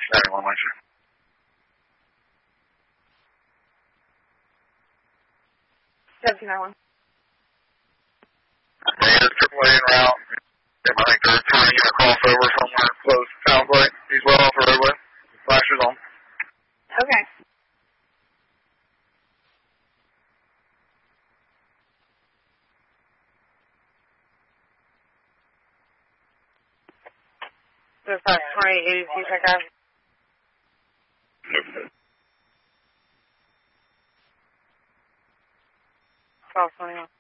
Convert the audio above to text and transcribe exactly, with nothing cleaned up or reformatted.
ninety-one, Winter. seventeen ninety-one. Negative, triple A en route. I think they're trying to get a crossover somewhere close. Sounds like he's well off the roadway. Flashers on. Okay. There's about twenty eighty-two, that guy. twelve twenty-one.